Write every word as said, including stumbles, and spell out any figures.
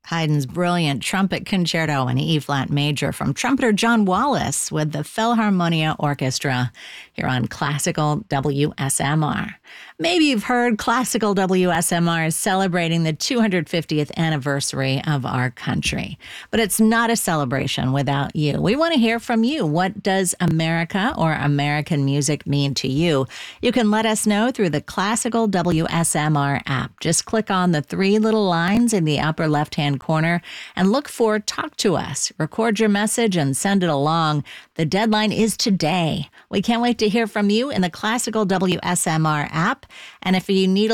Haydn's brilliant trumpet concerto in E-flat major from trumpeter John Wallace with the Philharmonia Orchestra here on Classical W S M R. Maybe you've heard Classical W S M R is celebrating the two hundred fiftieth anniversary of our country. But it's not a celebration without you. We want to hear from you. What does America or American music mean to you? You can let us know through the Classical W S M R app. Just click on the three little lines in the upper left-hand corner and look for Talk to Us. Record your message and send it along. The deadline is today. We can't wait to hear from you in the Classical W S M R app. And if you need a